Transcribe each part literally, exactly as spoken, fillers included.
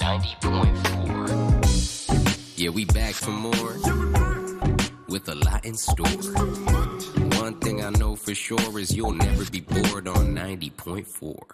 ninety point four. Yeah, we back for more with a lot in store. One thing I know for sure is you'll never be bored on ninety point four.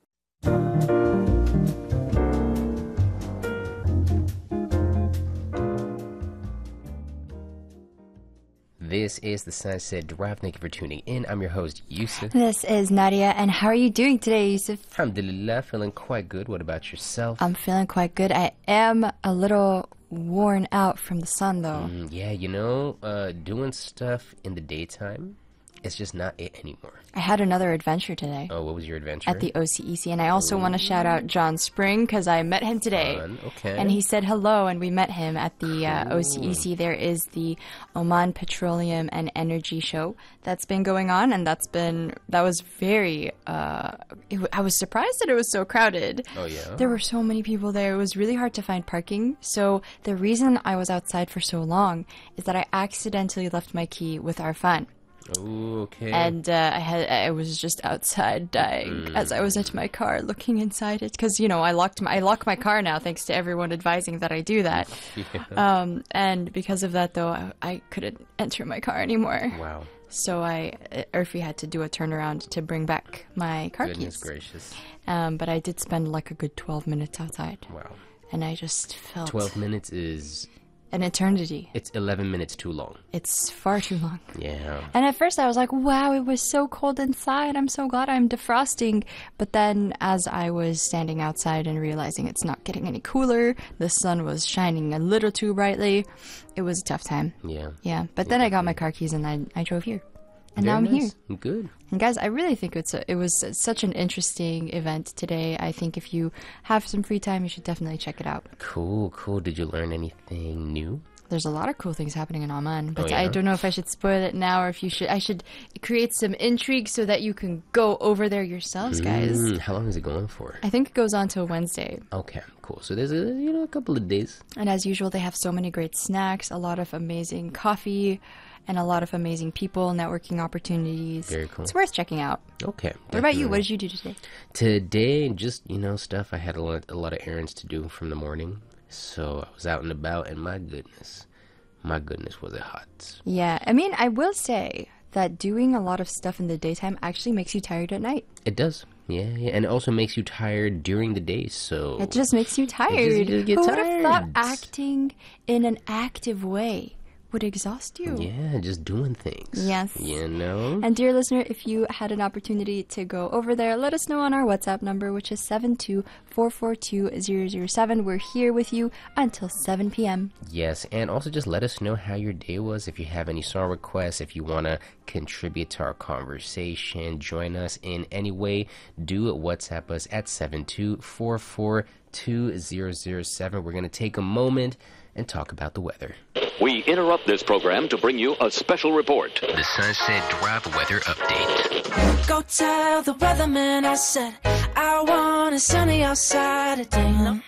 This is the Sunset Drive. Thank you for tuning in. I'm your host, Yusuf. This is Nadia, and how are you doing today, Yusuf? Alhamdulillah, feeling quite good. What about yourself? I'm feeling quite good. I am a little worn out from the sun, though. Mm, yeah, you know, uh, doing stuff in the daytime, it's just not it anymore. I had another adventure today. Oh, what was your adventure? At the O C E C, and I also Ooh. want to shout out John Spring, because I met him today. Fun. Okay. And he said hello, and we met him at the uh, cool. O C E C. There is the Oman Petroleum and Energy Show that's been going on, and that's been, that was very, uh, it, I was surprised that it was so crowded. Oh, yeah? There were so many people there. It was really hard to find parking. So the reason I was outside for so long is that I accidentally left my key with Arfan. Ooh, okay. And uh, I had I was just outside dying mm. as I was at my car looking inside it, because you know I locked my I lock my car now thanks to everyone advising that I do that. Yeah. Um, and because of that though, I, I couldn't enter my car anymore. Wow. So I Urfi had to do a turnaround to bring back my car Goodness keys. Goodness gracious. Um, but I did spend like a good twelve minutes outside. Wow. And I just felt twelve minutes is an eternity. It's eleven minutes too long. It's far too long. Yeah. And at first I was like, wow, it was so cold inside. I'm so glad I'm defrosting. But then as I was standing outside and realizing it's not getting any cooler, the sun was shining a little too brightly, it was a tough time. Yeah. Yeah. But then yeah, I got my car keys and I, I drove here. And Very now I'm nice. here. Good. And guys, I really think it's a, it was such an interesting event today. I think if you have some free time, you should definitely check it out. Cool, cool. Did you learn anything new? There's a lot of cool things happening in Oman, but oh, yeah? I don't know if I should spoil it now or if you should. I should create some intrigue so that you can go over there yourselves, guys. Mm, how long is it going for? I think it goes on till Wednesday. Okay, cool. So there's a you know a couple of days. And as usual, they have so many great snacks, a lot of amazing coffee, and a lot of amazing people, networking opportunities. Very cool. It's worth checking out. Okay. What definitely. about you? What did you do today? Today, just, you know, stuff. I had a lot, a lot of errands to do from the morning. So I was out and about, and my goodness, my goodness, was it hot. Yeah. I mean, I will say that doing a lot of stuff in the daytime actually makes you tired at night. It does. Yeah, yeah. And it also makes you tired during the day, so... It just makes you tired. Just, you get Who tired. would have thought acting in an active way would exhaust you? Yeah, just doing things. Yes. You know? And dear listener, if you had an opportunity to go over there, let us know on our WhatsApp number, which is seven two four four two zero zero seven. We're here with you until seven p.m. Yes, and also just let us know how your day was. If you have any song requests, if you want to contribute to our conversation, join us in any way, do WhatsApp us at seven two four four two zero zero seven. We're going to take a moment and talk about the weather. We interrupt this program to bring you a special report. The Sunset Drive weather update. Go tell the weatherman I said I want it sunny outside today. No.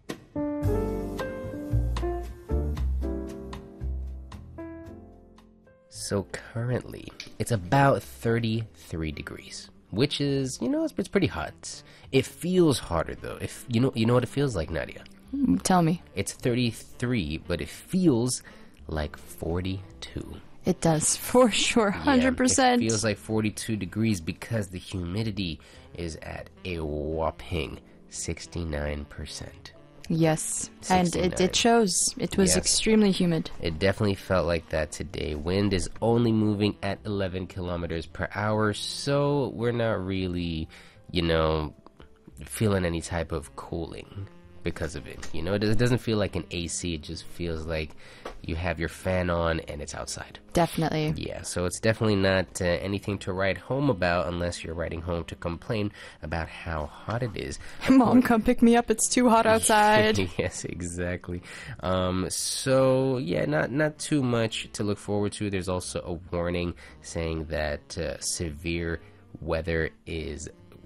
So currently, it's about thirty-three degrees, which is, you know, it's, it's pretty hot. It feels hotter though. If you know, you know what it feels like, Nadia. Tell me. It's thirty-three, but it feels like forty-two. It does, for sure, one hundred percent. Yeah, it feels like forty-two degrees because the humidity is at a whopping sixty-nine percent. Yes, and it, it shows. It was yes. extremely humid. It definitely felt like that today. Wind is only moving at eleven kilometers per hour, so we're not really, you know, feeling any type of cooling because of it. You know, it doesn't feel like an A C. It just feels like you have your fan on and it's outside. Definitely. Yeah, so it's definitely not uh, anything to write home about unless you're writing home to complain about how hot it is. Mom, come pick me up. It's too hot outside. Yes, exactly. Um, so, yeah, not, not too much to look forward to. There's also a warning saying that uh, severe weather is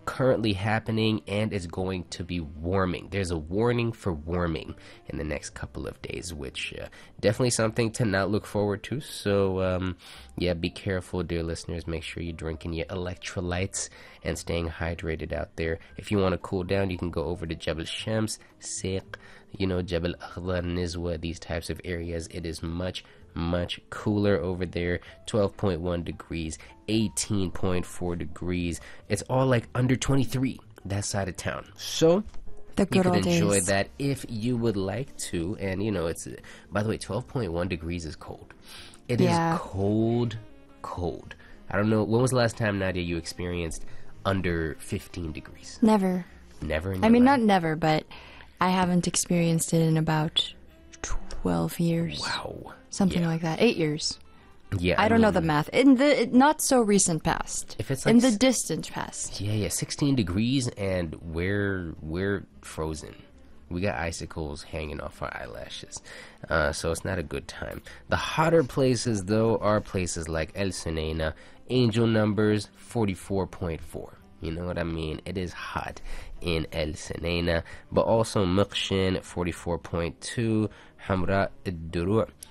currently happening, and it's going to be warming. There's a warning for warming in the next couple of days, which uh, definitely something to not look forward to. So um, yeah, be careful, dear listeners. Make sure you're drinking your electrolytes and staying hydrated out there. If you want to cool down, you can go over to Jebel Shams, Saiq, you know, Jebel Akhdar, Nizwa, these types of areas. It is much much cooler over there. Twelve point one degrees, eighteen point four degrees. It's all like under twenty-three that side of town. So The you good can old enjoy days. that if you would like to. And you know, it's, by the way, twelve point one degrees is cold. It Yeah. is cold, cold. I don't know, when was the last time, Nadia, you experienced under fifteen degrees? Never. Never in I your mean, life? not never, but I haven't experienced it in about twelve years. Wow. Something Yeah. like that. Eight years. Yeah, I, don't know the mean, math. In the not so recent past. If it's in like the s- distant past. Yeah, yeah, sixteen degrees, and we're we're frozen. We got icicles hanging off our eyelashes, uh, so it's not a good time. The hotter places, though, are places like El Sunaina. Angel numbers forty-four point four. You know what I mean? It is hot in El Sunaina, but also Muqshin forty-four point two, Hamra al-Duru'